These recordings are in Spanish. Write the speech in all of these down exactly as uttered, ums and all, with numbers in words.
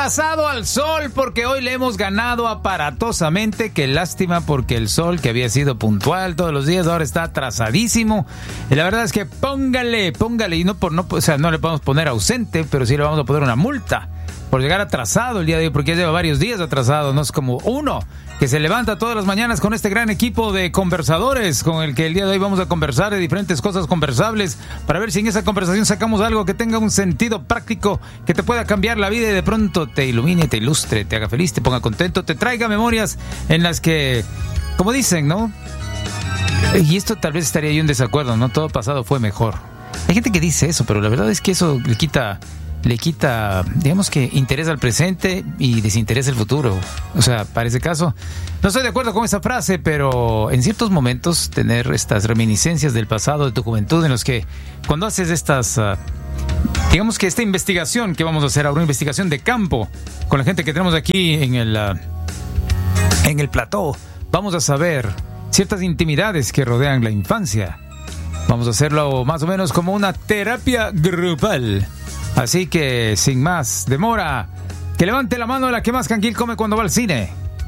atrasado al sol porque hoy le hemos ganado aparatosamente. Qué lástima porque el sol, que había sido puntual todos los días, ahora está atrasadísimo. Y la verdad es que póngale, póngale, y no por no, o sea, no le podemos poner ausente, pero sí le vamos a poner una multa por llegar atrasado el día de hoy, porque ya lleva varios días atrasado. No es como uno que se levanta todas las mañanas con este gran equipo de conversadores con el que el día de hoy vamos a conversar de diferentes cosas conversables para ver si en esa conversación sacamos algo que tenga un sentido práctico, que te pueda cambiar la vida y de pronto te ilumine, te ilustre, te haga feliz, te ponga contento, te traiga memorias en las que, como dicen, ¿no? Y esto tal vez estaría yo en desacuerdo, ¿no? Todo pasado fue mejor. Hay gente que dice eso, pero la verdad es que eso le quita... le quita, digamos que interés al presente y desinterés al futuro. O sea, para ese caso, no estoy de acuerdo con esa frase, pero en ciertos momentos tener estas reminiscencias del pasado, de tu juventud, en los que cuando haces estas, uh, digamos que esta investigación que vamos a hacer ahora, una investigación de campo, con la gente que tenemos aquí en el, uh, en el plató, vamos a saber ciertas intimidades que rodean la infancia. Vamos a hacerlo más o menos como una terapia grupal. Así que, sin más demora, que levante la mano la que más canguil come cuando va al cine.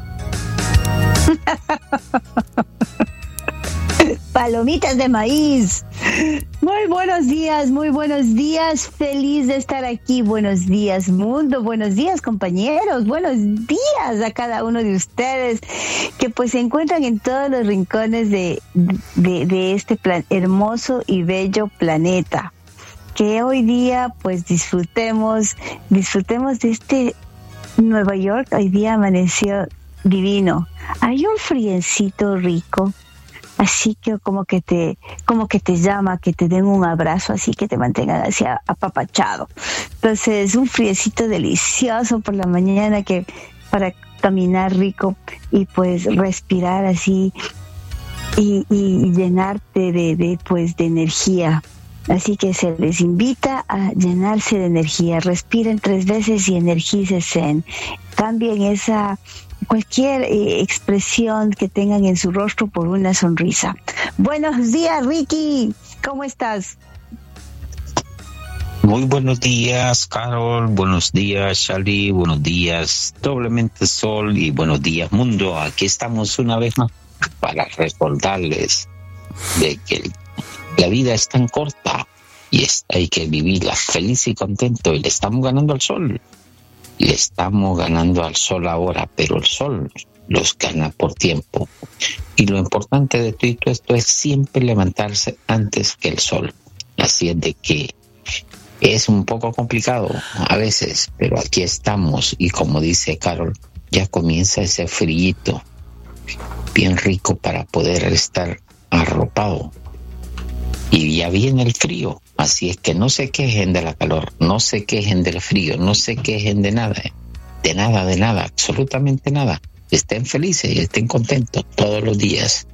Palomitas de maíz. Muy buenos días, muy buenos días. Feliz de estar aquí. Buenos días, mundo. Buenos días, compañeros. Buenos días a cada uno de ustedes que pues se encuentran en todos los rincones de, de, de este plan, hermoso y bello planeta. Que hoy día pues disfrutemos, disfrutemos de este Nueva York. Hoy día amaneció divino. Hay un friecito rico, así que como que te, como que te llama, que te den un abrazo, así que te mantengan así apapachado. Entonces, un friecito delicioso por la mañana que para caminar rico y pues respirar así y, y llenarte de, de pues de energía. Así que se les invita a llenarse de energía. Respiren tres veces y energícense. Cambien esa cualquier eh, expresión que tengan en su rostro por una sonrisa. Buenos días, Ricky. ¿Cómo estás? Muy buenos días, Carol. Buenos días, Charlie. Buenos días, Doblemente Sol. Y buenos días, mundo. Aquí estamos una vez más para recordarles de que la vida es tan corta y es, hay que vivirla feliz y contento, y le estamos ganando al sol. Le estamos ganando al sol ahora, pero el sol los gana por tiempo. Y lo importante de todo esto es siempre levantarse antes que el sol. Así es de que es un poco complicado a veces, pero aquí estamos. Y como dice Carol, ya comienza ese frío bien rico para poder estar arropado. Y ya viene el frío, así es que no se quejen de la calor, no se quejen del frío, no se quejen de nada, de nada, de nada, absolutamente nada. Estén felices y estén contentos todos los días.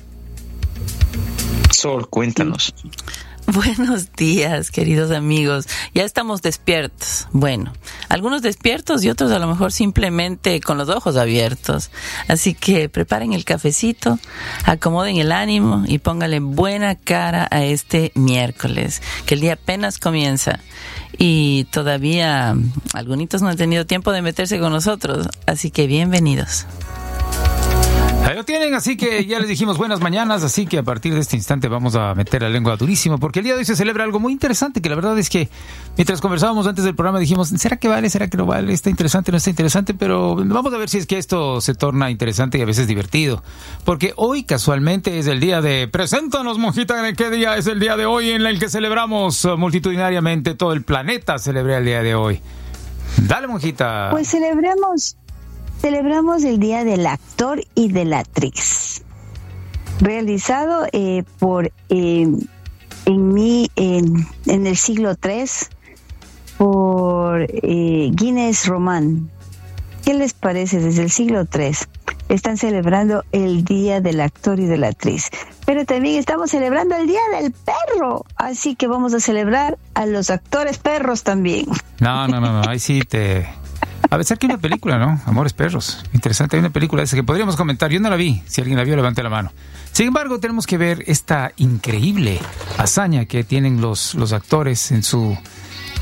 Sol, cuéntanos. Buenos días, queridos amigos. Ya estamos despiertos. Bueno, algunos despiertos y otros a lo mejor simplemente con los ojos abiertos. Así que preparen el cafecito, acomoden el ánimo y pónganle buena cara a este miércoles, que el día apenas comienza. Y todavía algunos no han tenido tiempo de meterse con nosotros. Así que bienvenidos. Ahí lo tienen, así que ya les dijimos buenas mañanas, así que a partir de este instante vamos a meter la lengua durísimo, porque el día de hoy se celebra algo muy interesante, que la verdad es que mientras conversábamos antes del programa dijimos, ¿será que vale? ¿Será que no vale? ¿Está interesante? ¿No está interesante? Pero vamos a ver si es que esto se torna interesante y a veces divertido, porque hoy casualmente es el día de... Preséntanos, monjita, ¿en qué día es el día de hoy en el que celebramos multitudinariamente? Todo el planeta celebra el día de hoy. Dale, monjita. Pues celebremos... Celebramos el Día del Actor y de la Actriz, realizado eh, por eh, en, mi, en, en el siglo tres por eh, Guinness Román. ¿Qué les parece? Desde el siglo tres están celebrando el Día del Actor y de la Actriz, pero también estamos celebrando el Día del Perro, así que vamos a celebrar a los actores perros también. No, no, no, no. Ahí sí te... A veces aquí hay una película, ¿no? Amores Perros. Interesante, hay una película esa que podríamos comentar. Yo no la vi. Si alguien la vio, levante la mano. Sin embargo, tenemos que ver esta increíble hazaña que tienen los, los actores en su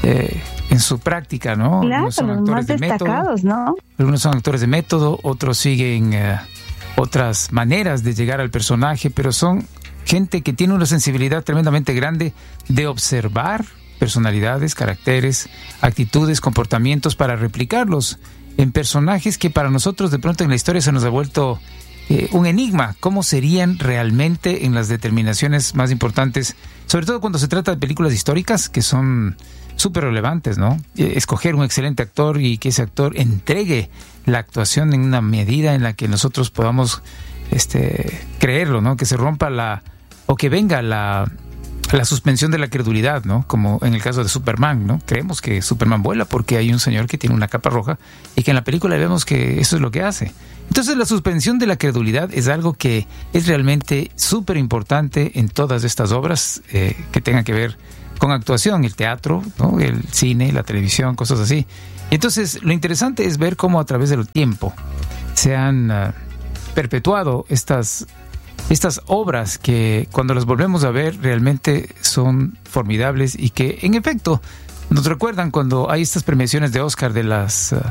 eh, en su práctica, ¿no? Claro, algunos son los actores más de destacados, método, ¿no? Algunos son actores de método, otros siguen eh, otras maneras de llegar al personaje, pero son gente que tiene una sensibilidad tremendamente grande de observar personalidades, caracteres, actitudes, comportamientos para replicarlos en personajes que para nosotros de pronto en la historia se nos ha vuelto eh, un enigma. ¿Cómo serían realmente en las determinaciones más importantes? Sobre todo cuando se trata de películas históricas que son súper relevantes, ¿no? Eh, escoger un excelente actor y que ese actor entregue la actuación en una medida en la que nosotros podamos este, creerlo, ¿no? Que se rompa la... o que venga la... la suspensión de la credulidad, ¿no? Como en el caso de Superman, ¿no? Creemos que Superman vuela porque hay un señor que tiene una capa roja y que en la película vemos que eso es lo que hace. Entonces la suspensión de la credulidad es algo que es realmente súper importante en todas estas obras eh, que tengan que ver con actuación, el teatro, ¿no? El cine, la televisión, cosas así. Entonces lo interesante es ver cómo a través del tiempo se han uh, perpetuado estas Estas obras que cuando las volvemos a ver realmente son formidables y que en efecto nos recuerdan cuando hay estas premiaciones de Oscar de las, uh,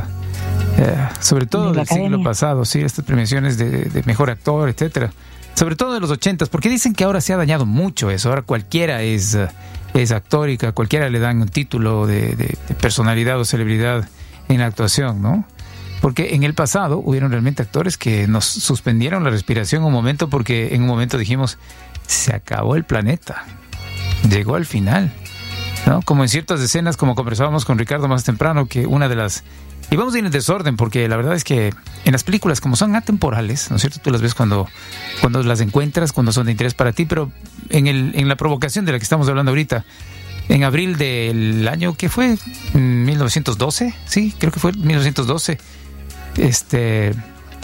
uh, sobre todo de del siglo academia. pasado, sí, estas premiaciones de, de mejor actor, etcétera, sobre todo de los ochentas, porque dicen que ahora se ha dañado mucho eso, ahora cualquiera es, uh, es actor y que a cualquiera le dan un título de, de, de personalidad o celebridad en la actuación, ¿no? Porque en el pasado hubieron realmente actores que nos suspendieron la respiración un momento porque en un momento dijimos, se acabó el planeta, llegó al final, ¿no? Como en ciertas escenas, como conversábamos con Ricardo más temprano, que una de las... Y vamos a ir en desorden porque la verdad es que en las películas, como son atemporales, ¿no es cierto? Tú las ves cuando, cuando las encuentras, cuando son de interés para ti, pero en, el, en la provocación de la que estamos hablando ahorita, en abril del año, ¿qué fue? ¿mil novecientos doce? Sí, creo que fue mil novecientos doce. Este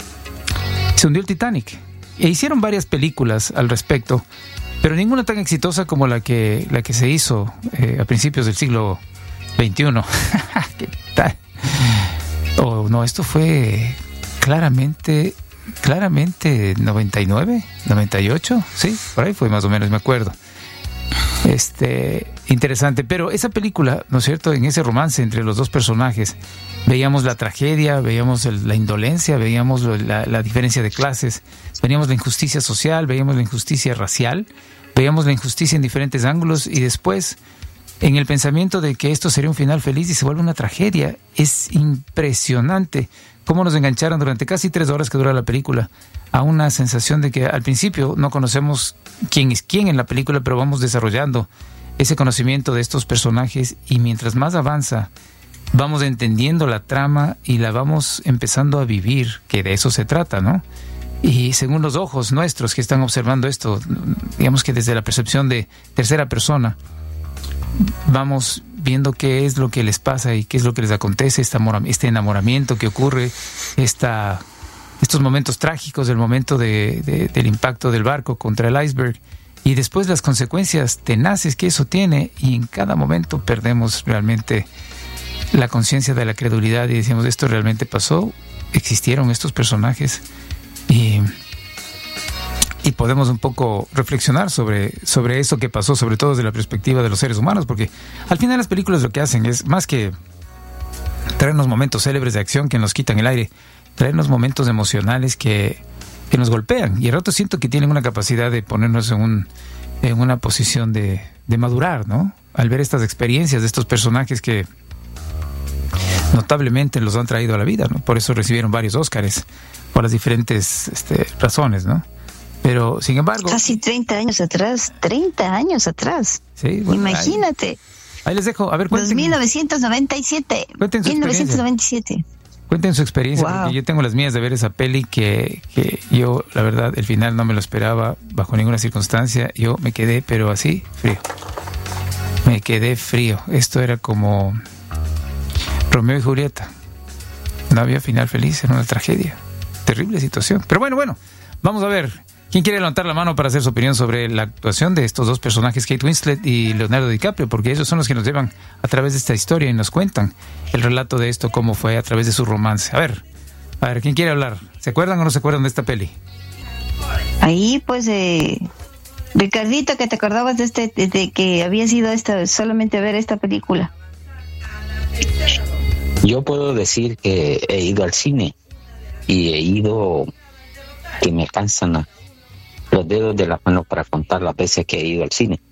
se hundió el Titanic e hicieron varias películas al respecto, pero ninguna tan exitosa como la que la que se hizo eh, a principios del siglo veintiuno. ¿Qué tal? Oh, no, esto fue claramente claramente noventa y nueve, noventa y ocho, sí, por ahí fue más o menos, me acuerdo. Este, interesante, pero esa película, ¿no es cierto? En ese romance entre los dos personajes veíamos la tragedia, veíamos el, la indolencia, veíamos la, la diferencia de clases, veíamos la injusticia social, veíamos la injusticia racial, veíamos la injusticia en diferentes ángulos y después en el pensamiento de que esto sería un final feliz y se vuelve una tragedia. Es impresionante cómo nos engancharon durante casi tres horas que dura la película a una sensación de que al principio no conocemos quién es quién en la película, pero vamos desarrollando ese conocimiento de estos personajes y mientras más avanza vamos entendiendo la trama y la vamos empezando a vivir, que de eso se trata, ¿no? Y según los ojos nuestros que están observando esto, digamos que desde la percepción de tercera persona, vamos viendo qué es lo que les pasa y qué es lo que les acontece, este, amor, este enamoramiento que ocurre, esta, estos momentos trágicos, el momento de, de, del impacto del barco contra el iceberg y después las consecuencias tenaces que eso tiene y en cada momento perdemos realmente la conciencia de la credulidad y decimos, esto realmente pasó, existieron estos personajes y, y podemos un poco reflexionar sobre, sobre eso que pasó, sobre todo desde la perspectiva de los seres humanos, porque al final las películas lo que hacen es más que traernos momentos célebres de acción que nos quitan el aire, traernos momentos emocionales que, que nos golpean y al rato siento que tienen una capacidad de ponernos en, un, en una posición de, de madurar, ¿no? Al ver estas experiencias de estos personajes que notablemente los han traído a la vida, ¿no? Por eso recibieron varios Óscares, por las diferentes este, razones, ¿no? Pero, sin embargo... Casi treinta años atrás, treinta años atrás. Sí, bueno, imagínate. Ahí, ahí les dejo, a ver, cuenten... mil novecientos noventa y siete. Cuenten su mil novecientos noventa y siete. Cuenten su experiencia, Wow. Porque yo tengo las mías de ver esa peli que, que yo, la verdad, el final no me lo esperaba bajo ninguna circunstancia. Yo me quedé, pero así, frío. Me quedé frío. Esto era como Romeo y Julieta. No había final feliz, era una tragedia. Terrible situación. Pero bueno, bueno, vamos a ver. ¿Quién quiere levantar la mano para hacer su opinión sobre la actuación de estos dos personajes, Kate Winslet y Leonardo DiCaprio? Porque ellos son los que nos llevan a través de esta historia y nos cuentan el relato de esto, cómo fue a través de su romance. A ver, a ver, ¿quién quiere hablar? ¿Se acuerdan o no se acuerdan de esta peli? Ahí, pues, eh, Ricardito, que te acordabas de este, de, de que había sido esta, solamente ver esta película. Yo puedo decir que he ido al cine y he ido que me alcanzan los dedos de la mano para contar las veces que he ido al cine.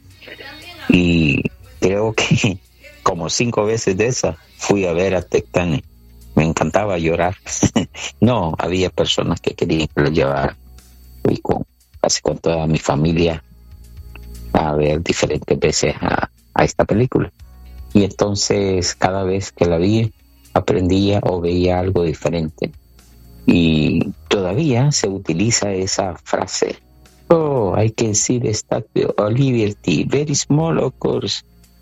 Y creo que como cinco veces de esas fui a ver a Tectane. Me encantaba llorar. No, había personas que querían que lo llevara. Fui con, casi con toda mi familia a ver diferentes veces a, a esta película. Y entonces cada vez que la vi aprendía o veía algo diferente. Y todavía se utiliza esa frase. Oh, I can see the Statue of Liberty, very small of course.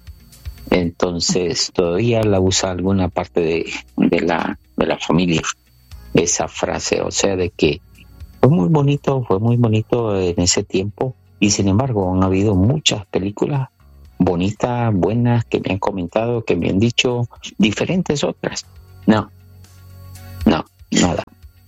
Entonces todavía la usa alguna parte de, de la de la familia esa frase, o sea, de que fue muy bonito, fue muy bonito en ese tiempo, y sin embargo han habido muchas películas bonitas, buenas, que me han comentado, que me han dicho diferentes otras. No, no, nada.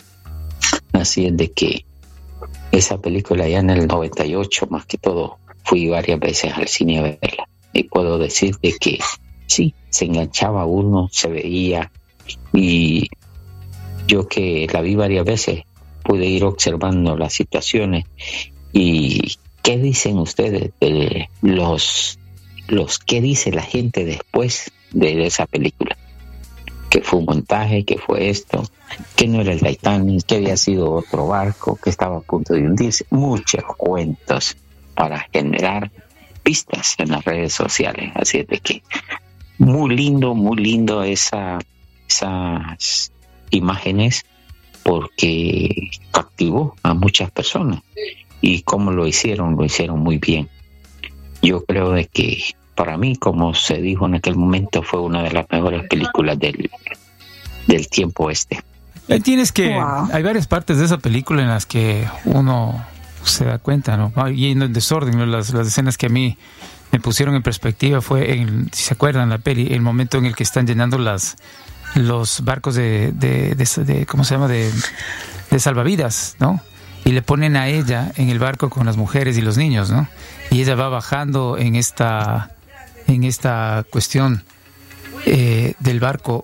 Así es de que esa película ya en el noventa y ocho, más que todo, fui varias veces al cine a verla. Y puedo decir de que sí, se enganchaba uno, se veía, y yo que la vi varias veces pude ir observando las situaciones. Y ¿qué dicen ustedes de los, los qué dice la gente después de esa película? Que fue un montaje, que fue esto, que no era el Titanic, que había sido otro barco, que estaba a punto de hundirse. Muchos cuentos para generar pistas en las redes sociales. Así es de que muy lindo, muy lindo esa, esas imágenes, porque captivó a muchas personas. Y cómo lo hicieron, lo hicieron muy bien. Yo creo de que para mí, como se dijo en aquel momento, fue una de las mejores películas del, del tiempo este. Ahí tienes que, wow. Hay varias partes de esa película en las que uno se da cuenta, ¿no? Y en el desorden, ¿no? las, las escenas que a mí me pusieron en perspectiva fue, en, si se acuerdan la peli, el momento en el que están llenando las los barcos de, de, de, de ¿cómo se llama? De, de salvavidas, ¿no? Y le ponen a ella en el barco con las mujeres y los niños, ¿no? Y ella va bajando en esta en esta cuestión eh, del barco.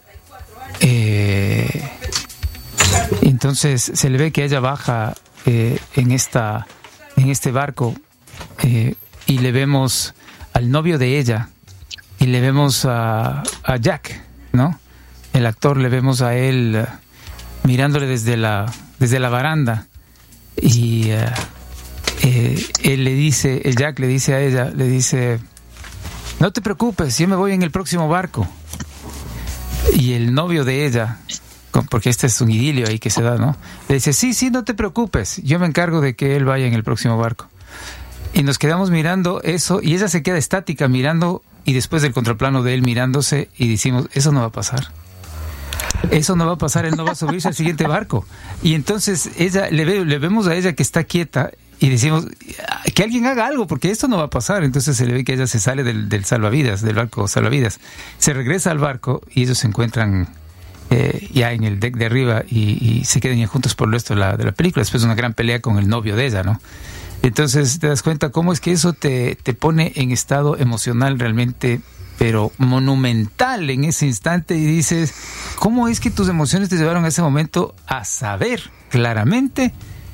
Eh, entonces se le ve que ella baja eh, en esta en este barco eh, y le vemos al novio de ella y le vemos a, a Jack, ¿no? El actor, le vemos a él uh, mirándole desde la desde la baranda. Y uh, eh, él le dice, el Jack le dice a ella, le dice, no te preocupes, yo me voy en el próximo barco. Y el novio de ella, porque este es un idilio ahí que se da, ¿no? Le dice, sí, sí, no te preocupes, yo me encargo de que él vaya en el próximo barco. Y nos quedamos mirando eso, y ella se queda estática mirando, y después del contraplano de él mirándose, y decimos, eso no va a pasar. Eso no va a pasar, él no va a subirse al siguiente barco. Y entonces ella le, ve, le vemos a ella que está quieta y decimos que alguien haga algo, porque esto no va a pasar. Entonces se le ve que ella se sale del, del salvavidas, del barco salvavidas, se regresa al barco y ellos se encuentran eh, ya en el deck de arriba y, y se quedan ya juntos por el resto de la, de la película, después de una gran pelea con el novio de ella, ¿no? Entonces te das cuenta cómo es que eso te, te pone en estado emocional realmente, pero monumental en ese instante, y dices, ¿cómo es que tus emociones te llevaron a ese momento a saber claramente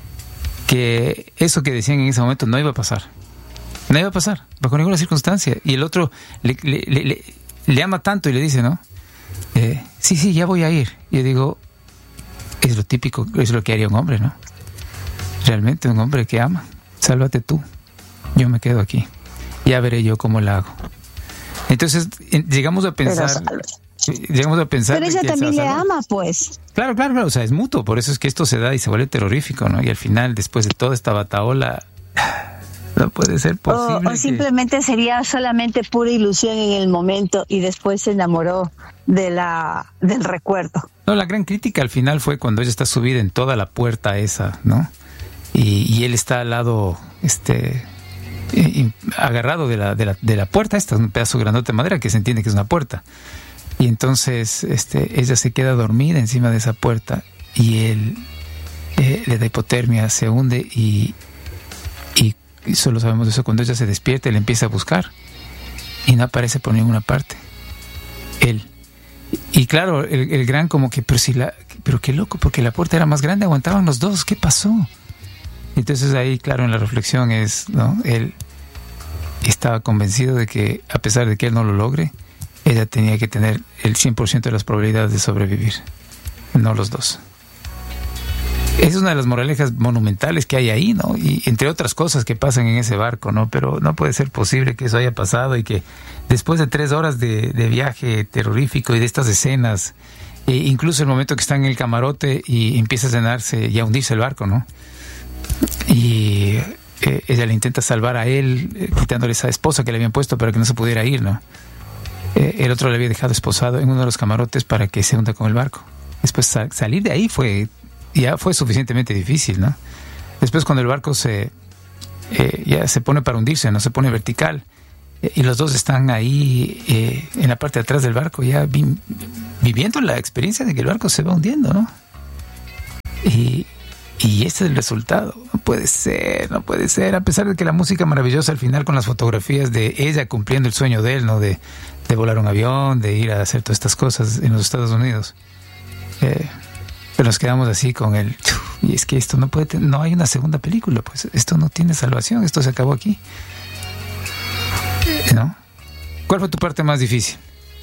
que eso que decían en ese momento no iba a pasar? No iba a pasar, bajo ninguna circunstancia. Y el otro le, le, le, le, le ama tanto y le dice, ¿no? Eh, sí, sí, ya voy a ir. Y yo digo, es lo típico, es lo que haría un hombre, ¿no? Realmente un hombre que ama. Sálvate tú, yo me quedo aquí. Ya veré yo cómo la hago. Entonces llegamos a pensar, pero, llegamos a pensar. Pero ella también le ama, pues. Claro, claro, claro. O sea, es mutuo. Por eso es que esto se da y se vuelve terrorífico, ¿no? Y al final, después de toda esta bataola, no puede ser posible. O, o simplemente que... sería solamente pura ilusión en el momento y después se enamoró de la del recuerdo. No, la gran crítica al final fue cuando ella está subida en toda la puerta esa, ¿no? Y, y él está al lado, este. Y agarrado de la, de la de la puerta, esta es un pedazo grandote de madera que se entiende que es una puerta, y entonces este ella se queda dormida encima de esa puerta y él eh, le da hipotermia, se hunde y, y y solo sabemos eso cuando ella se despierta y le empieza a buscar y no aparece por ninguna parte él. Y claro, el, el gran como que, pero si la, pero qué loco, porque la puerta era más grande, aguantaban los dos, ¿qué pasó? Entonces ahí, claro, en la reflexión es, ¿no? Él estaba convencido de que, a pesar de que él no lo logre, ella tenía que tener el cien por ciento de las probabilidades de sobrevivir, no los dos. Es una de las moralejas monumentales que hay ahí, ¿no? Y entre otras cosas que pasan en ese barco, ¿no? Pero no puede ser posible que eso haya pasado y que después de tres horas de, de viaje terrorífico y de estas escenas, e incluso el momento que están en el camarote y empieza a llenarse y a hundirse el barco, ¿no? Y eh, ella le intenta salvar a él, eh, quitándole esa esposa que le habían puesto para que no se pudiera ir, ¿no? Eh, el otro le había dejado esposado en uno de los camarotes para que se hunda con el barco. Después sal- salir de ahí fue... ya fue suficientemente difícil, ¿no? Después cuando el barco se eh, ya se pone para hundirse, no se pone vertical, eh, y los dos están ahí eh, en la parte de atrás del barco ya vi, viviendo la experiencia de que el barco se va hundiendo, ¿no? Y, y ese es el resultado. No puede ser, no puede ser, a pesar de que la música maravillosa al final con las fotografías de ella cumpliendo el sueño de él, ¿no? De, de volar un avión, de ir a hacer todas estas cosas en los Estados Unidos. Eh, Pero nos quedamos así con el... Y es que esto no puede... Ten, no hay una segunda película, pues esto no tiene salvación, esto se acabó aquí. ¿No? ¿Cuál fue tu parte más difícil?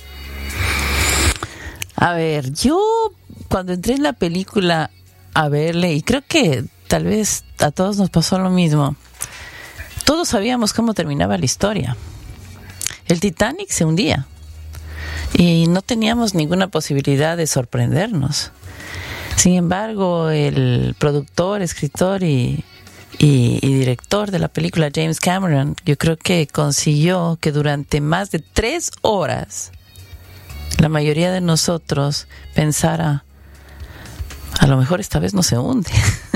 A ver, yo cuando entré en la película a verle, y creo que tal vez a todos nos pasó lo mismo, todos sabíamos cómo terminaba la historia. El Titanic se hundía y no teníamos ninguna posibilidad de sorprendernos. Sin embargo, el productor, escritor y, y, y director de la película, James Cameron, yo creo que consiguió que durante más de tres horas la mayoría de nosotros pensara, a lo mejor esta vez no se hunde.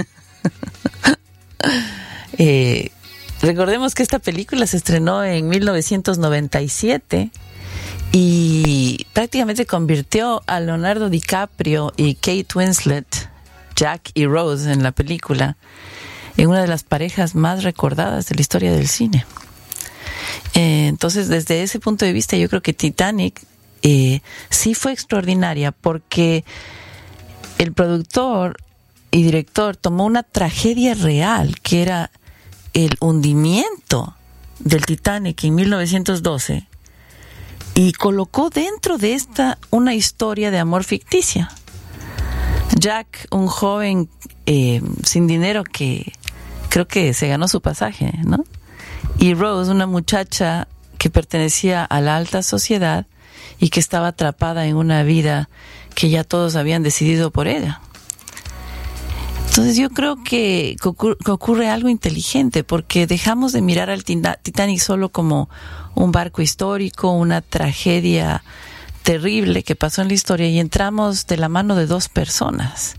eh, recordemos que esta película se estrenó en mil novecientos noventa y siete y prácticamente convirtió a Leonardo DiCaprio y Kate Winslet, Jack y Rose en la película, en una de las parejas más recordadas de la historia del cine. Eh, entonces, desde ese punto de vista, yo creo que Titanic eh, sí fue extraordinaria porque el productor y director tomó una tragedia real, que era el hundimiento del Titanic en mil novecientos doce, y colocó dentro de esta una historia de amor ficticia. Jack, un joven eh, sin dinero que creo que se ganó su pasaje, ¿no? Y Rose, una muchacha que pertenecía a la alta sociedad y que estaba atrapada en una vida que ya todos habían decidido por ella. Entonces yo creo que, que, ocurre, que ocurre algo inteligente, porque dejamos de mirar al Titanic solo como un barco histórico, una tragedia terrible que pasó en la historia, y entramos de la mano de dos personas.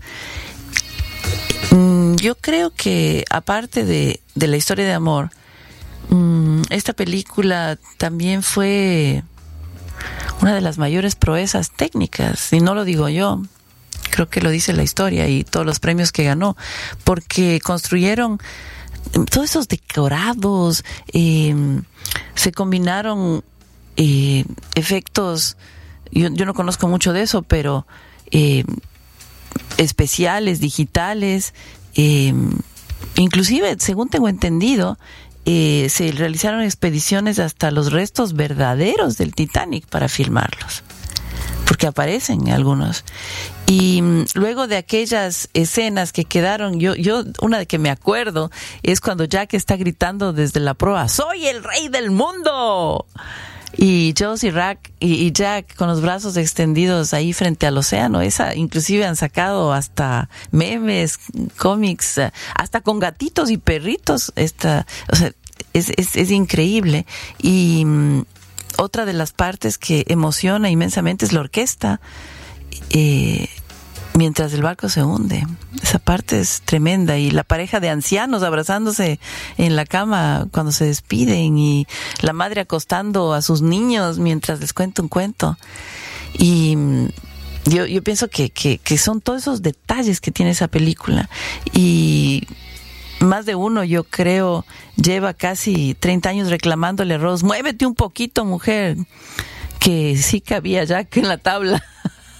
Yo creo que aparte de, de la historia de amor, esta película también fue una de las mayores proezas técnicas, y no lo digo yo, creo que lo dice la historia y todos los premios que ganó, porque construyeron todos esos decorados, eh, se combinaron eh, efectos, yo, yo no conozco mucho de eso, pero eh, especiales, digitales, eh, inclusive, según tengo entendido, eh, se realizaron expediciones hasta los restos verdaderos del Titanic para filmarlos, porque aparecen algunos. Y luego de aquellas escenas que quedaron, yo, yo, una de que me acuerdo es cuando Jack está gritando desde la proa, ¡soy el rey del mundo! Y Joss y, Rack, y, y Jack con los brazos extendidos ahí frente al océano. Esa, inclusive han sacado hasta memes, cómics, hasta con gatitos y perritos. Esta, o sea, es, es, es increíble. Y um, otra de las partes que emociona inmensamente es la orquesta. Eh, mientras el barco se hunde, esa parte es tremenda, y la pareja de ancianos abrazándose en la cama cuando se despiden, y la madre acostando a sus niños mientras les cuenta un cuento. Y yo, yo pienso que, que, que son todos esos detalles que tiene esa película, y más de uno, yo creo, lleva casi treinta años reclamándole a Rose, muévete un poquito, mujer, que sí cabía Jack en la tabla.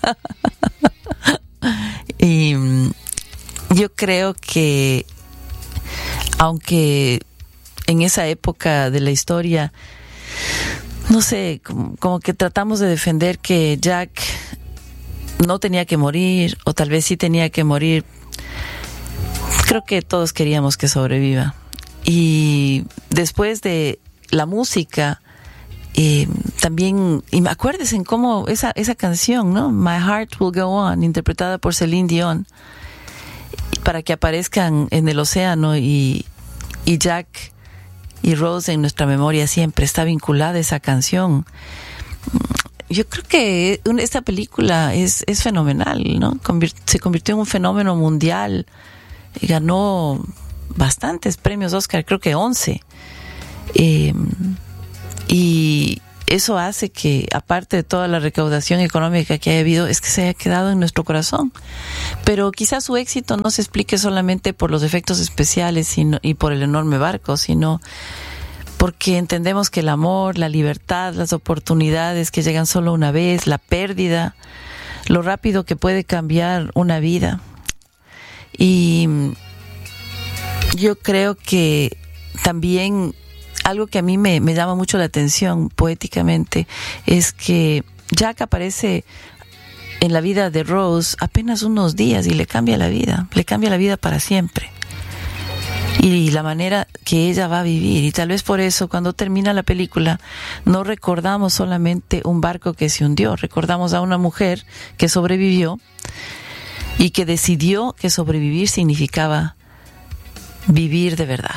Y yo creo que, aunque en esa época de la historia, no sé, como, como que tratamos de defender que Jack no tenía que morir, o tal vez sí tenía que morir, creo que todos queríamos que sobreviva. Y después de la música, eh, también, y me acuerdes en cómo esa, esa canción, ¿no? My Heart Will Go On, interpretada por Celine Dion, para que aparezcan en el océano, y, y Jack y Rose en nuestra memoria siempre está vinculada a esa canción. Yo creo que esta película es, es fenomenal, ¿no? Convirt- se convirtió en un fenómeno mundial y ganó bastantes premios Oscar, creo que once. Eh, y eso hace que, aparte de toda la recaudación económica que haya habido, es que se haya quedado en nuestro corazón. Pero quizás su éxito no se explique solamente por los efectos especiales sino, y por el enorme barco, sino porque entendemos que el amor, la libertad, las oportunidades que llegan solo una vez, la pérdida, lo rápido que puede cambiar una vida. Y yo creo que también algo que a mí me, me llama mucho la atención poéticamente es que Jack aparece en la vida de Rose apenas unos días y le cambia la vida, le cambia la vida para siempre. Y la manera que ella va a vivir. Y tal vez por eso, cuando termina la película, no recordamos solamente un barco que se hundió, recordamos a una mujer que sobrevivió y que decidió que sobrevivir significaba vivir de verdad.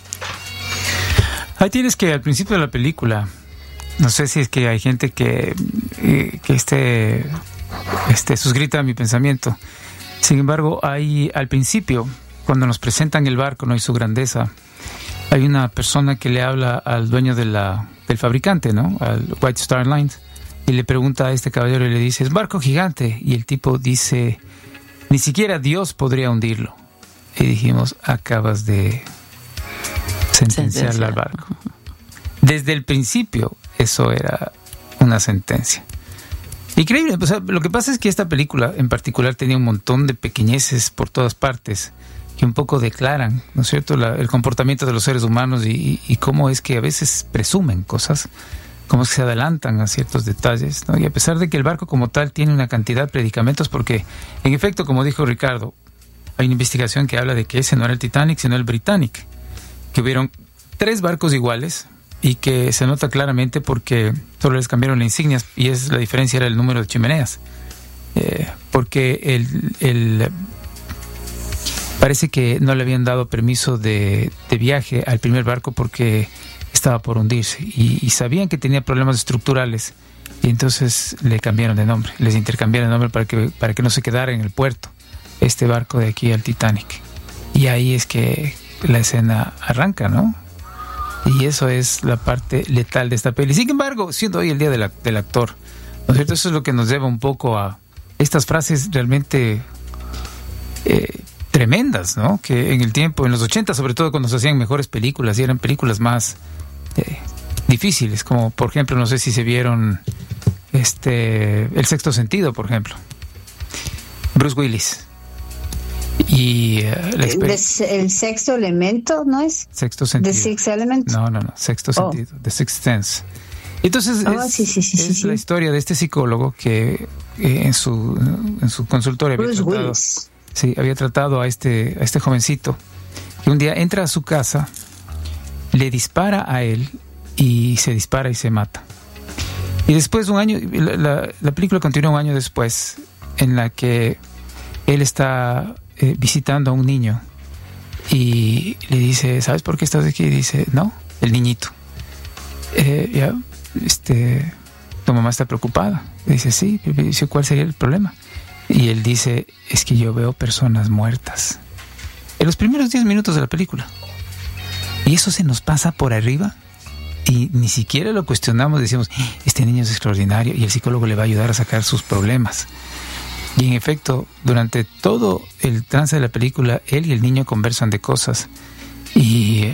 Ahí tienes que al principio de la película, no sé si es que hay gente que, eh, que esté, esté suscrita a mi pensamiento. Sin embargo, hay al principio, cuando nos presentan el barco, ¿no?, y su grandeza, hay una persona que le habla al dueño de la, del fabricante, ¿no?, al White Star Line, y le pregunta a este caballero y le dice, es barco gigante, y el tipo dice, ni siquiera Dios podría hundirlo. Y dijimos, acabas de sentenciarle al barco. Desde el principio eso era una sentencia. Increíble. O sea, lo que pasa es que esta película en particular tenía un montón de pequeñeces por todas partes que un poco declaran, ¿no es cierto?, la, el comportamiento de los seres humanos y, y, y cómo es que a veces presumen cosas, cómo es que se adelantan a ciertos detalles, ¿no? Y a pesar de que el barco como tal tiene una cantidad de predicamentos, porque en efecto, como dijo Ricardo, hay una investigación que habla de que ese no era el Titanic, sino el Britannic, que hubieron tres barcos iguales y que se nota claramente porque solo les cambiaron las insignias, y es la diferencia era el número de chimeneas, eh, porque el, el parece que no le habían dado permiso de, de viaje al primer barco porque estaba por hundirse y, y sabían que tenía problemas estructurales, y entonces le cambiaron de nombre, les intercambiaron de nombre para que, para que no se quedara en el puerto este barco de aquí al Titanic. Y ahí es que la escena arranca, ¿no? Y eso es la parte letal de esta peli. Sin embargo, siendo hoy el día de la, del actor, ¿no es cierto? Eso es lo que nos lleva un poco a estas frases realmente eh, tremendas, ¿no? Que en el tiempo, en los ochenta, sobre todo cuando se hacían mejores películas y eran películas más eh, difíciles, como por ejemplo, no sé si se vieron este El Sexto Sentido, por ejemplo. Bruce Willis. Y uh, la exper- el sexto elemento, ¿no es? Sexto Sentido. The Sixth Element. No, no, no, Sexto Oh. Sentido, The Sixth Sense. Entonces Oh, es, sí, sí, sí, es sí, sí. la historia de este psicólogo que eh, en su en su consultorio había Bruce tratado, Willis. sí, había tratado a este a este jovencito, que un día entra a su casa, le dispara a él y se dispara y se mata. Y después un año, la, la, la película continúa un año después, en la que él está eh, visitando a un niño y le dice, ¿sabes por qué estás aquí? Y dice, no, el niñito. Eh, ya, este, tu mamá está preocupada. Y dice, sí. Y dice, ¿cuál sería el problema? Y él dice, es que yo veo personas muertas. En los primeros diez minutos de la película. Y eso se nos pasa por arriba y ni siquiera lo cuestionamos. Decimos, este niño es extraordinario y el psicólogo le va a ayudar a sacar sus problemas. Y en efecto, durante todo el trance de la película, él y el niño conversan de cosas. Y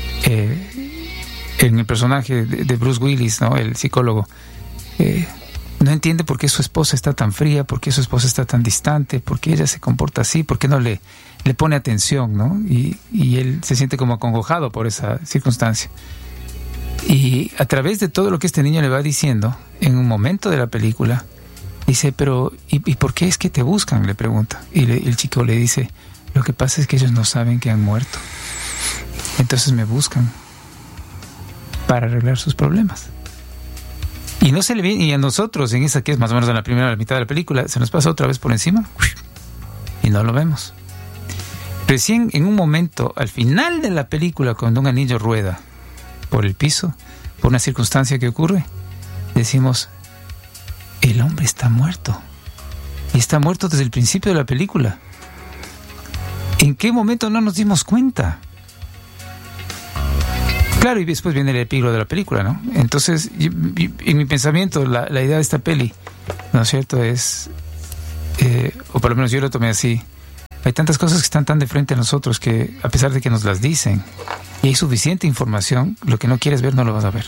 eh, en el personaje de, de Bruce Willis, ¿no?, el psicólogo, eh, no entiende por qué su esposa está tan fría, por qué su esposa está tan distante, por qué ella se comporta así, por qué no le, le pone atención, ¿no? Y, y él se siente como acongojado por esa circunstancia. Y a través de todo lo que este niño le va diciendo, en un momento de la película, dice, pero ¿y, y por qué es que te buscan?, le pregunta. Y le, el chico le dice, lo que pasa es que ellos no saben que han muerto. Entonces me buscan para arreglar sus problemas. Y no se le viene, y a nosotros, en esa que es más o menos en la primera mitad de la película, se nos pasa otra vez por encima y no lo vemos. Recién en un momento, al final de la película, cuando un anillo rueda por el piso, por una circunstancia que ocurre, decimos, el hombre está muerto. Y está muerto desde el principio de la película. ¿En qué momento no nos dimos cuenta? Claro, y después viene el epílogo de la película, ¿no? Entonces, y, y, en mi pensamiento, la, la idea de esta peli, ¿no es cierto?, es, eh, o por lo menos yo lo tomé así, hay tantas cosas que están tan de frente a nosotros que, a pesar de que nos las dicen, y hay suficiente información, lo que no quieres ver no lo vas a ver.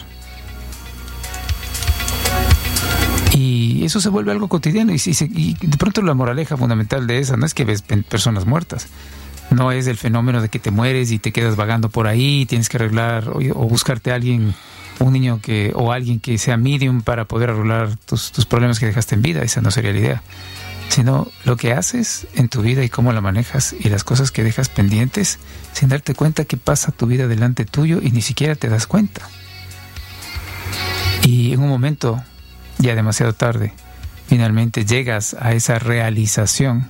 Y eso se vuelve algo cotidiano, y, y, y de pronto la moraleja fundamental de esa no es que ves personas muertas, no es el fenómeno de que te mueres y te quedas vagando por ahí, tienes que arreglar o, o buscarte a alguien, un niño que o alguien que sea medium para poder arreglar tus, tus problemas que dejaste en vida. Esa no sería la idea, sino lo que haces en tu vida y cómo la manejas y las cosas que dejas pendientes sin darte cuenta que pasa tu vida delante tuyo y ni siquiera te das cuenta. Y en un momento, ya demasiado tarde, finalmente llegas a esa realización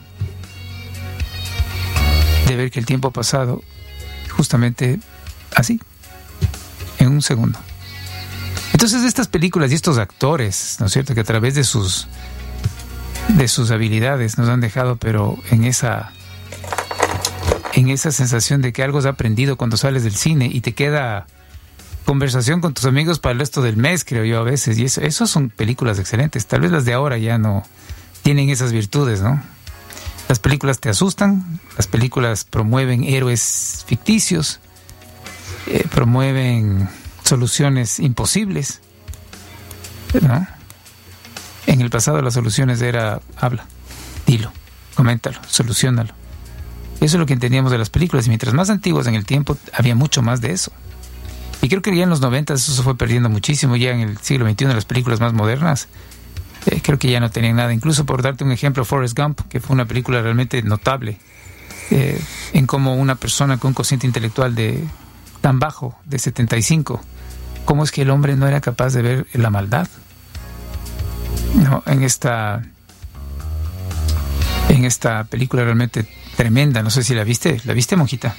de ver que el tiempo ha pasado justamente así, en un segundo. Entonces estas películas y estos actores, ¿no es cierto?, que a través de sus de sus habilidades nos han dejado, pero en esa en esa sensación de que algo has aprendido cuando sales del cine y te queda conversación con tus amigos para el resto del mes, creo yo, a veces. Y eso, eso son películas excelentes. Tal vez las de ahora ya no tienen esas virtudes, ¿no? Las películas te asustan, las películas promueven héroes ficticios, eh, promueven soluciones imposibles, ¿no? En el pasado las soluciones era, habla, dilo, coméntalo, soluciónalo. Eso es lo que entendíamos de las películas, y mientras más antiguas en el tiempo, había mucho más de eso. Y creo que ya en los noventas eso se fue perdiendo muchísimo. Ya en el siglo veintiuno, las películas más modernas, eh, creo que ya no tenían nada. Incluso, por darte un ejemplo, Forrest Gump, que fue una película realmente notable, eh, en cómo una persona con un cociente intelectual de tan bajo, de setenta y cinco, cómo es que el hombre no era capaz de ver la maldad. No, en esta en esta película realmente tremenda. No sé si la viste. ¿La viste, monjita?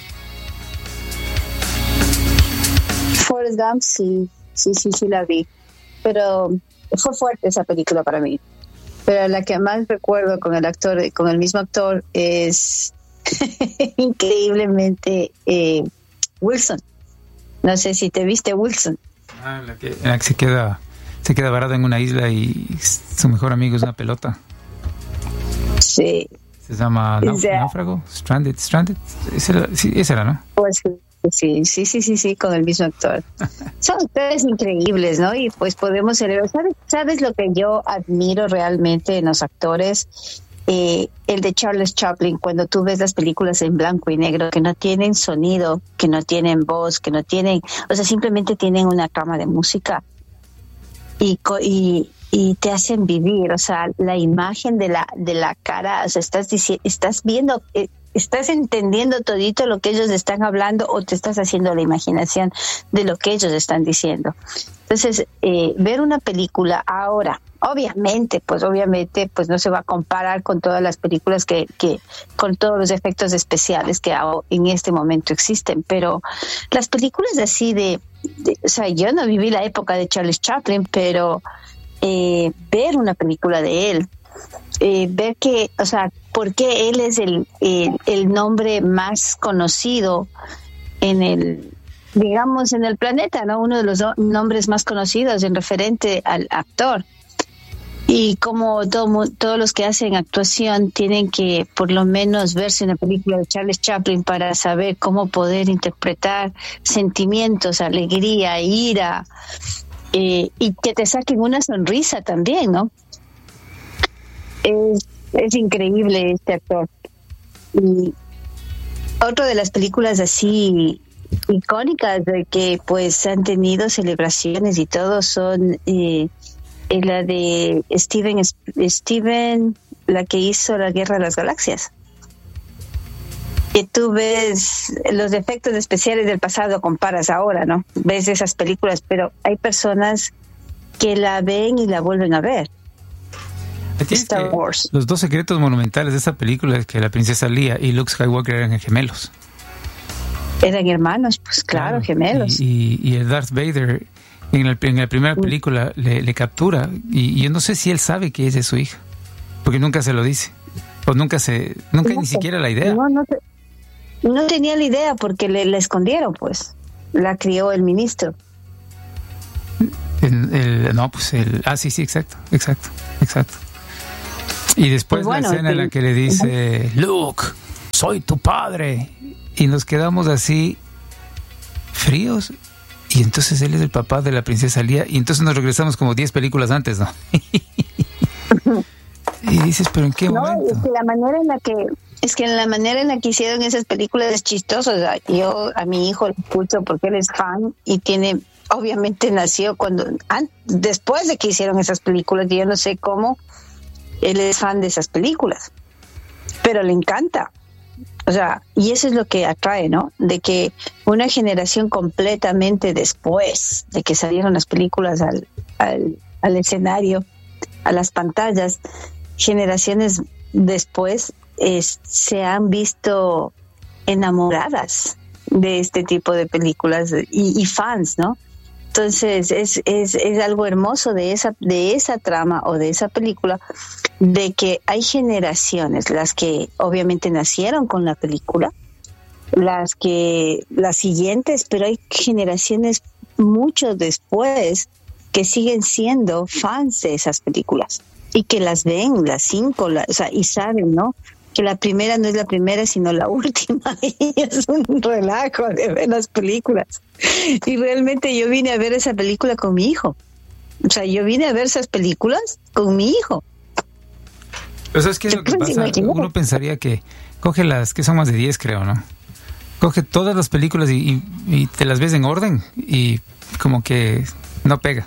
Forrest Gump, sí, sí, sí, sí la vi. Pero fue fuerte esa película para mí. Pero la que más recuerdo con el actor, con el mismo actor, es increíblemente eh, Wilson. No sé si te viste Wilson. Ah, la que, la que se queda se queda varada en una isla y su mejor amigo es una pelota. Sí. Se llama Náuf- o sea, Náufrago, Stranded, Stranded. Esa era, sí, esa era, ¿no? Pues sí, sí, sí, sí, sí, con el mismo actor. Son ustedes increíbles, ¿no? Y pues podemos celebrar. ¿Sabes, ¿Sabes lo que yo admiro realmente en los actores? Eh, el de Charles Chaplin, cuando tú ves las películas en blanco y negro, que no tienen sonido, que no tienen voz, que no tienen, o sea, simplemente tienen una cama de música y, y, y te hacen vivir, o sea, la imagen de la de la cara, o sea, estás dici- estás viendo, eh, estás entendiendo todito lo que ellos están hablando o te estás haciendo la imaginación de lo que ellos están diciendo. Entonces, eh, ver una película ahora, obviamente, pues obviamente, pues no se va a comparar con todas las películas que, que con todos los efectos especiales que en este momento existen, pero las películas así de, de o sea, yo no viví la época de Charles Chaplin, pero eh, ver una película de él, eh, ver que, o sea, por qué él es el, el, el nombre más conocido en el, digamos, en el planeta, ¿no? Uno de los nombres más conocidos en referente al actor. Y como todo, todos los que hacen actuación tienen que por lo menos verse una película de Charles Chaplin para saber cómo poder interpretar sentimientos, alegría, ira, eh, y que te saquen una sonrisa también, ¿no? Es, es increíble este actor. Y otra de las películas así icónicas de que pues han tenido celebraciones y todo son eh, la de Steven, Steven, la que hizo La Guerra de las Galaxias. Que tú ves los efectos especiales del pasado, comparas ahora, ¿no? Ves esas películas, pero hay personas que la ven y la vuelven a ver. Star Wars. Los dos secretos monumentales de esta película es que la princesa Leia y Luke Skywalker eran gemelos. Eran hermanos, pues claro, claro. gemelos. Y, y, y el Darth Vader en, el, en la primera película le, le captura y, y yo no sé si él sabe que ella es su hija, porque nunca se lo dice. O nunca se, nunca no, ni siquiera la idea. No, no, no tenía la idea porque le, la escondieron, pues. La crió el ministro. El, el, no, pues el... Ah, sí, sí, exacto, exacto, exacto. Y después pues bueno, la escena en la que le dice, Luke, soy tu padre. Y nos quedamos así fríos. Y entonces él es el papá de la princesa Leia. Y entonces nos regresamos como diez películas antes, ¿no? Y dices, ¿pero en qué no, momento? Es que la manera en la que... Es que la manera en la que hicieron esas películas es chistoso. O sea, yo a mi hijo le escucho porque él es fan y tiene... Obviamente nació cuando... An, después de que hicieron esas películas. Y yo no sé cómo... Él es fan de esas películas, pero le encanta. O sea, y eso es lo que atrae, ¿no? De que una generación completamente después de que salieron las películas al, al, al escenario, a las pantallas, generaciones después es, se han visto enamoradas de este tipo de películas y, y fans, ¿no? Entonces es, es, es algo hermoso de esa, de esa trama o de esa película, de que hay generaciones, las que obviamente nacieron con la película, las que las siguientes, pero hay generaciones mucho después que siguen siendo fans de esas películas y que las ven, las cinco, la, o sea, y saben, ¿no? Que la primera no es la primera, sino la última. Y es un relajo de ver las películas. Y realmente yo vine a ver esa película con mi hijo. O sea, yo vine a ver esas películas con mi hijo. Pero ¿sabes qué es lo que pasa? Uno pensaría que coge las, que son más de diez, creo, ¿no? Coge todas las películas y, y, y te las ves en orden y como que no pega.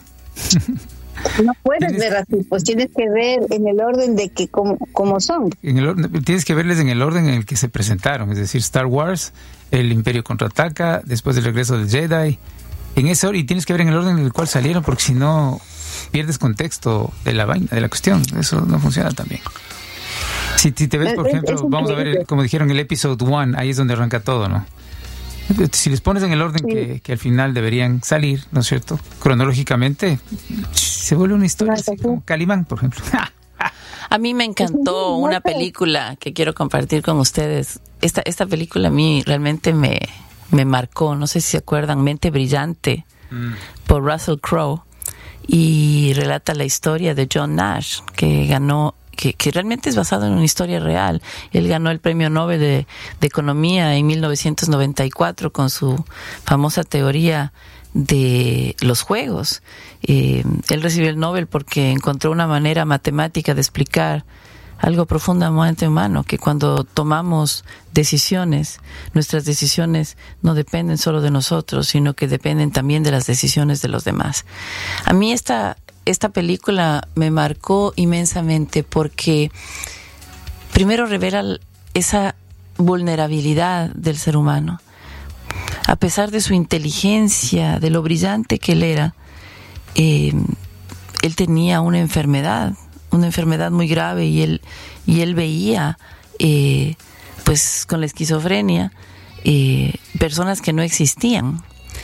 No puedes tienes, ver así, pues tienes que ver en el orden de que como, como son. En el, tienes que verles en el orden en el que se presentaron, es decir, Star Wars, El Imperio Contraataca, después del regreso del Jedi, en ese orden, y tienes que ver en el orden en el cual salieron, porque si no pierdes contexto de la vaina, de la cuestión, eso no funciona tan bien. Si, si te ves, por es, ejemplo, es vamos a ver, el, como dijeron, el Episode One, ahí es donde arranca todo, ¿no? Si les pones en el orden sí. que, que al final deberían salir, ¿no es cierto? Cronológicamente, se vuelve una historia así como Calimán, por ejemplo. A mí me encantó una película que quiero compartir con ustedes. Esta esta película a mí realmente me, me marcó, no sé si se acuerdan, Mente Brillante, mm. por Russell Crowe, y relata la historia de John Nash, que ganó... Que, que realmente es basado en una historia real. Él ganó el premio Nobel de, de Economía en mil novecientos noventa y cuatro con su famosa teoría de los juegos. Eh, él recibió el Nobel porque encontró una manera matemática de explicar algo profundamente humano, que cuando tomamos decisiones, nuestras decisiones no dependen solo de nosotros, sino que dependen también de las decisiones de los demás. A mí esta Esta película me marcó inmensamente porque primero revela esa vulnerabilidad del ser humano. A pesar de su inteligencia, de lo brillante que él era, eh, él tenía una enfermedad, una enfermedad muy grave y él, y él veía, eh, pues con la esquizofrenia, eh, personas que no existían.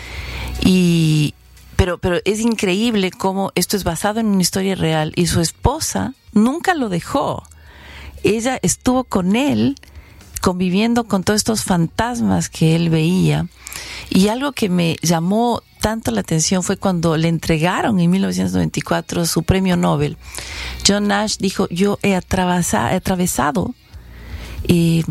Y Pero, pero es increíble cómo esto es basado en una historia real y su esposa nunca lo dejó. Ella estuvo con él conviviendo con todos estos fantasmas que él veía. Y algo que me llamó tanto la atención fue cuando le entregaron en mil novecientos noventa y cuatro su premio Nobel. John Nash dijo, yo he atravesado, he atravesado eh,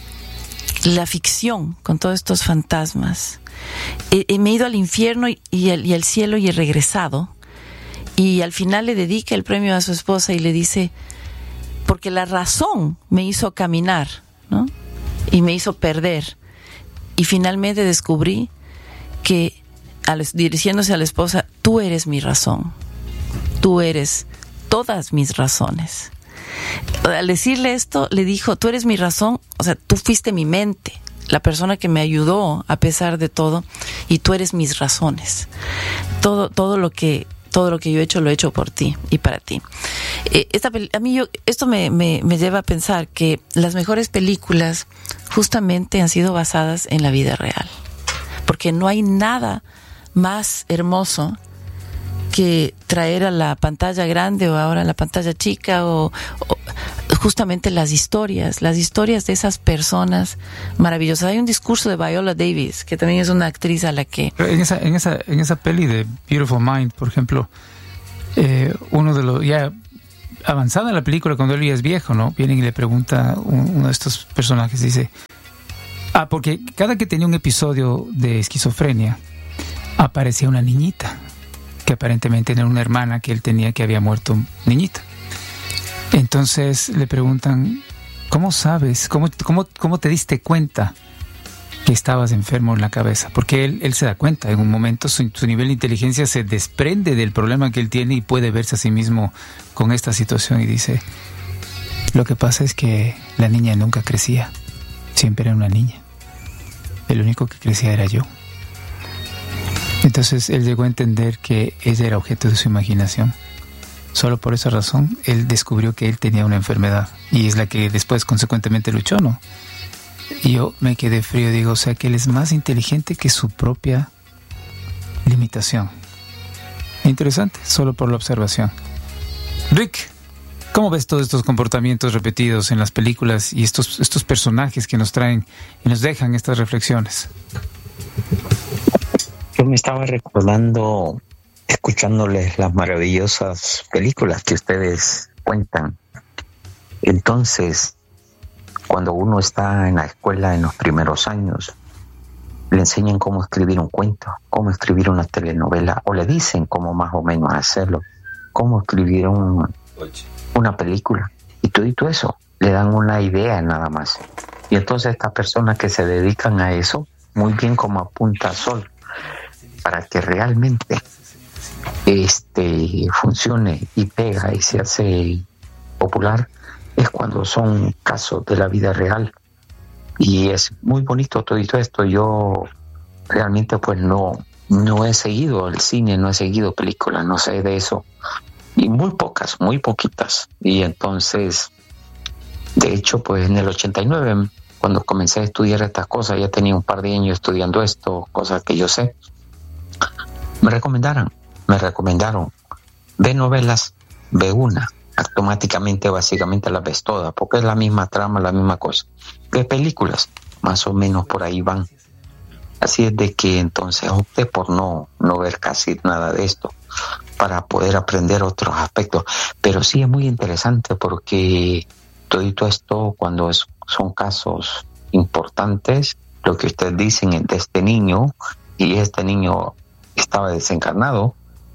la ficción con todos estos fantasmas. He, he me he ido al infierno y, y, al, y al cielo y he regresado. Y al final le dedica el premio a su esposa y le dice, porque la razón me hizo caminar, ¿no? Y me hizo perder. Y finalmente descubrí que, al, dirigiéndose a la esposa, tú eres mi razón. Tú eres todas mis razones. Al decirle esto, le dijo, tú eres mi razón, o sea, tú fuiste mi mente, la persona que me ayudó a pesar de todo, y tú eres mis razones. Todo, todo lo que, todo lo que yo he hecho, lo he hecho por ti y para ti. Eh, esta, a mí yo, esto me, me, me lleva a pensar que las mejores películas justamente han sido basadas en la vida real, porque no hay nada más hermoso que traer a la pantalla grande o ahora a la pantalla chica o, o justamente las historias, las historias de esas personas maravillosas. Hay un discurso de Viola Davis, que también es una actriz a la que... En esa, en esa, en esa peli de Beautiful Mind, por ejemplo, eh, uno de los... ya avanzada en la película, cuando él ya es viejo, ¿no? Vienen y le pregunta un, uno de estos personajes, dice... Ah, porque cada que tenía un episodio de esquizofrenia, aparecía una niñita, que aparentemente era una hermana que él tenía, que había muerto niñita. Entonces le preguntan, ¿cómo sabes? ¿Cómo, cómo, cómo te diste cuenta que estabas enfermo en la cabeza? Porque él, él se da cuenta, en un momento su, su nivel de inteligencia se desprende del problema que él tiene y puede verse a sí mismo con esta situación y dice, lo que pasa es que la niña nunca crecía, siempre era una niña. El único que crecía era yo. Entonces él llegó a entender que ella era objeto de su imaginación. Solo por esa razón él descubrió que él tenía una enfermedad y es la que después consecuentemente luchó, ¿no? Y yo me quedé frío, digo, o sea que él es más inteligente que su propia limitación. Interesante, solo por la observación. Rick, ¿cómo ves todos estos comportamientos repetidos en las películas y estos, estos personajes que nos traen y nos dejan estas reflexiones? Yo me estaba recordando, escuchándoles las maravillosas películas que ustedes cuentan. Entonces, cuando uno está en la escuela en los primeros años, le enseñan cómo escribir un cuento, cómo escribir una telenovela, o le dicen cómo más o menos hacerlo, cómo escribir un, una película. Y todo, y todo eso, le dan una idea nada más. Y entonces estas personas que se dedican a eso, muy bien como apunta Sol, para que realmente este funcione y pega y se hace popular, es cuando son casos de la vida real. Y es muy bonito todo esto. Yo realmente pues no, no he seguido el cine, no he seguido películas, no sé de eso. Y muy pocas, muy poquitas. Y entonces, de hecho, pues en el ochenta y nueve, cuando comencé a estudiar estas cosas, ya tenía un par de años estudiando esto, cosas que yo sé, me recomendaron, me recomendaron, ve novelas, ve una, automáticamente básicamente las ves todas, porque es la misma trama, la misma cosa. Ve películas, más o menos por ahí van. Así es de que entonces opté por no, no ver casi nada de esto, para poder aprender otros aspectos. Pero sí es muy interesante porque todo esto, cuando es, son casos importantes, lo que ustedes dicen de este niño, y este niño estaba desencarnado,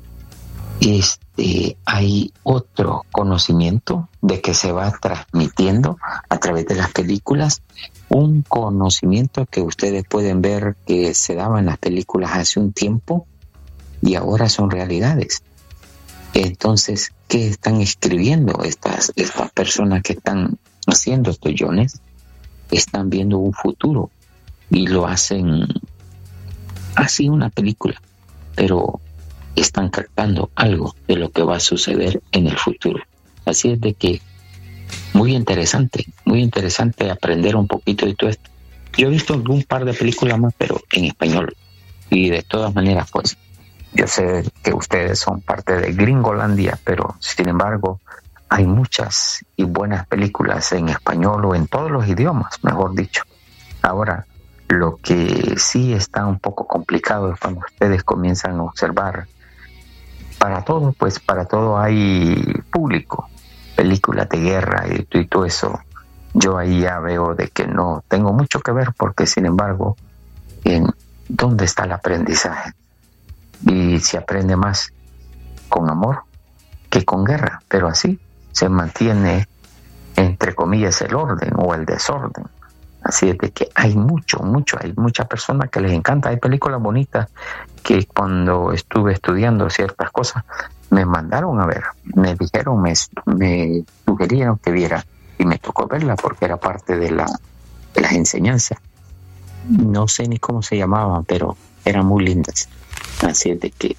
este, hay otro conocimiento de que se va transmitiendo a través de las películas, un conocimiento que ustedes pueden ver que se daba en las películas hace un tiempo y ahora son realidades. Entonces, ¿qué están escribiendo estas, estas personas que están haciendo estos guiones? Están viendo un futuro y lo hacen así, una película, pero están captando algo de lo que va a suceder en el futuro. Así es de que muy interesante, muy interesante aprender un poquito de todo esto. Yo he visto algún par de películas más, pero en español. Y de todas maneras, pues, yo sé que ustedes son parte de Gringolandia, pero sin embargo, hay muchas y buenas películas en español o en todos los idiomas, mejor dicho. Ahora, lo que sí está un poco complicado es cuando ustedes comienzan a observar. Para todo, pues para todo hay público, películas de guerra y, y todo eso. Yo ahí ya veo de que no tengo mucho que ver, porque sin embargo, en ¿dónde está el aprendizaje? Y se aprende más con amor que con guerra, pero así se mantiene entre comillas, el orden o el desorden. Así es de que hay mucho, mucho, hay muchas personas que les encanta. Hay películas bonitas que cuando estuve estudiando ciertas cosas me mandaron a ver, me dijeron, me, me sugirieron que viera y me tocó verla porque era parte de, la, de las enseñanzas. No sé ni cómo se llamaban, pero eran muy lindas. Así es de que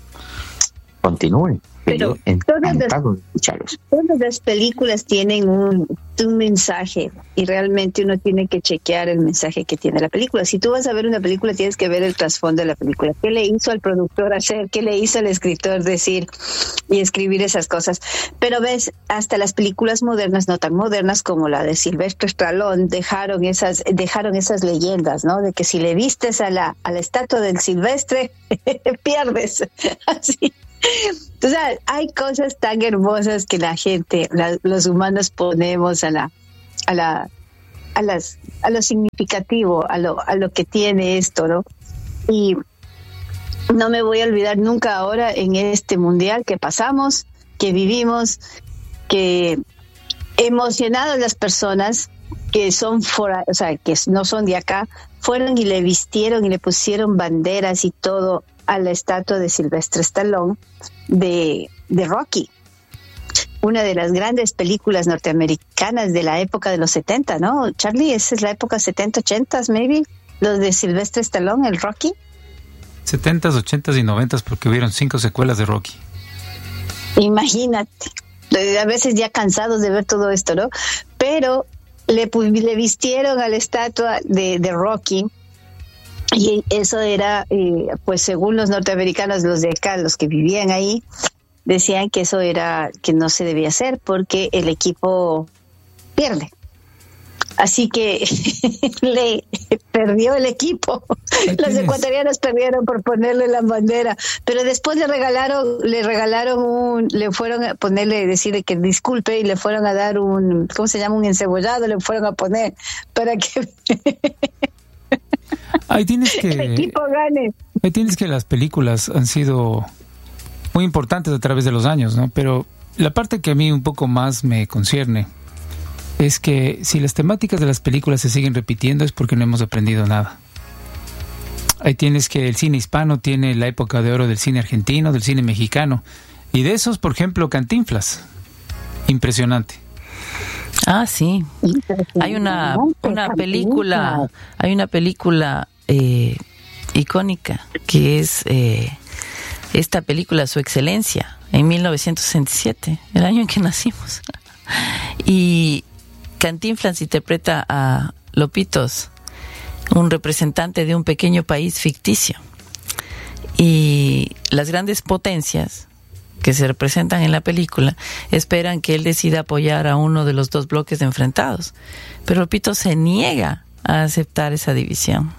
continúen. Pero todas las, todas las películas tienen un, un mensaje y realmente uno tiene que chequear el mensaje que tiene la película. Si tú vas a ver una película, tienes que ver el trasfondo de la película. ¿Qué le hizo al productor hacer? ¿Qué le hizo al escritor decir y escribir esas cosas? Pero ves, hasta las películas modernas, no tan modernas como la de Sylvester Stallone, dejaron esas, dejaron esas leyendas, ¿no? De que si le vistes a la, a la estatua del Silvestre, pierdes. Así. O sea, hay cosas tan hermosas que la gente, la, los humanos ponemos a la, a la, a las, a lo significativo, a lo, a lo que tiene esto, ¿no? Y no me voy a olvidar nunca ahora en este mundial que pasamos, que vivimos, que emocionadas las personas que son fuera, o sea, que no son de acá, fueron y le vistieron y le pusieron banderas y todo a la estatua de Sylvester Stallone de, de Rocky, una de las grandes películas norteamericanas de la época de los setenta, ¿no? Charlie, esa es la época setenta, ochenta, maybe, los de Sylvester Stallone, el Rocky. setentas, ochentas y noventas, porque hubieron cinco secuelas de Rocky. Imagínate, a veces ya cansados de ver todo esto, ¿no? Pero le, le vistieron a la estatua de, de Rocky. Y eso era, eh, pues según los norteamericanos, los de acá, los que vivían ahí, decían que eso era, que no se debía hacer porque el equipo pierde. Así que le perdió el equipo. Los ecuatorianos perdieron por ponerle la bandera, pero después le regalaron, le regalaron un, le fueron a ponerle, decirle que disculpe y le fueron a dar un, ¿cómo se llama? Un encebollado, le fueron a poner para que Ahí tienes que el equipo gane. Ahí tienes que las películas han sido muy importantes a través de los años, ¿no? Pero la parte que a mí un poco más me concierne es que si las temáticas de las películas se siguen repitiendo es porque no hemos aprendido nada. Ahí tienes que el cine hispano tiene la época de oro del cine argentino, del cine mexicano, y de esos, por ejemplo, Cantinflas. Impresionante. Ah, sí. Hay una una película, hay una película eh, icónica que es eh, esta película Su Excelencia en mil novecientos sesenta y siete, el año en que nacimos. Y Cantinflas interpreta a Lopitos, un representante de un pequeño país ficticio. Y las grandes potencias que se representan en la película esperan que él decida apoyar a uno de los dos bloques enfrentados, pero Lopito se niega a aceptar esa división.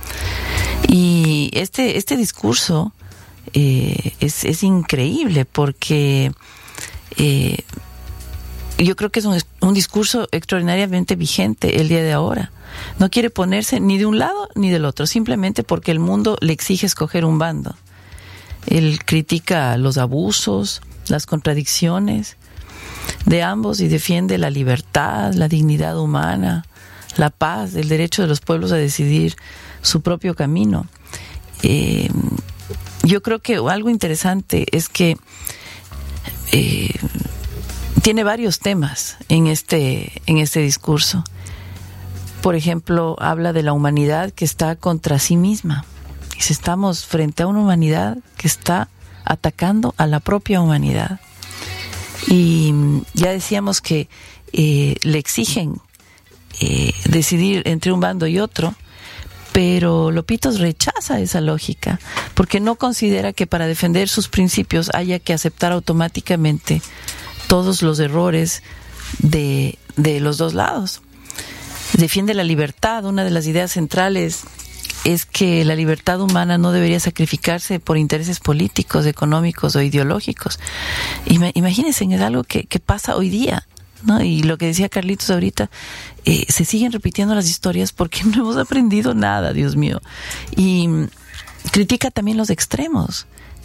Y este este discurso eh, es, es increíble porque eh, yo creo que es un, un discurso extraordinariamente vigente el día de ahora. No quiere ponerse ni de un lado ni del otro, simplemente porque el mundo le exige escoger un bando. Él critica los abusos, las contradicciones de ambos y defiende la libertad, la dignidad humana, la paz, el derecho de los pueblos a decidir su propio camino. Eh, yo creo que algo interesante es que eh, tiene varios temas en este, en este discurso. Por ejemplo, habla de la humanidad que está contra sí misma. Dice, estamos frente a una humanidad que está atacando a la propia humanidad. Y ya decíamos que eh, le exigen eh, decidir entre un bando y otro, pero Lopitos rechaza esa lógica, porque no considera que para defender sus principios haya que aceptar automáticamente todos los errores de, de los dos lados. Defiende la libertad. Una de las ideas centrales es que la libertad humana no debería sacrificarse por intereses políticos, económicos o ideológicos. Imagínense, es algo que, que pasa hoy día, ¿no? Y lo que decía Carlitos ahorita, eh, se siguen repitiendo las historias porque no hemos aprendido nada, Dios mío. Y critica también los extremos.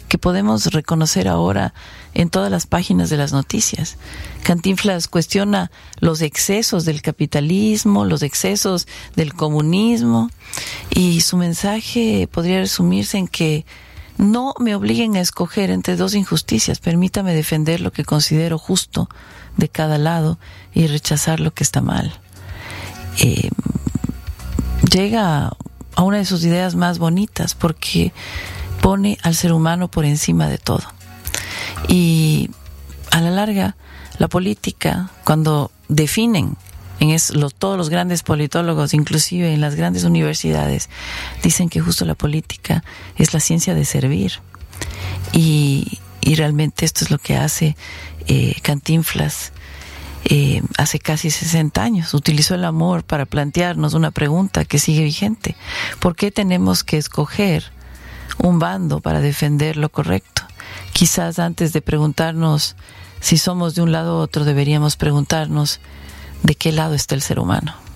que podemos reconocer ahora en todas las páginas de las noticias. Cantinflas cuestiona los excesos del capitalismo, los excesos del comunismo, y su mensaje podría resumirse en que no me obliguen a escoger entre dos injusticias, permítame defender lo que considero justo de cada lado y rechazar lo que está mal. Eh, llega a una de sus ideas más bonitas porque pone al ser humano por encima de todo. Y a la larga, la política, cuando definen, en es, lo, todos los grandes politólogos, inclusive en las grandes universidades, dicen que justo la política es la ciencia de servir. Y, y realmente esto es lo que hace eh, Cantinflas. Eh, hace casi sesenta años utilizó el amor para plantearnos una pregunta que sigue vigente: ¿por qué tenemos que escoger un bando para defender lo correcto? Quizás antes de preguntarnos si somos de un lado u otro, deberíamos preguntarnos de qué lado está el ser humano.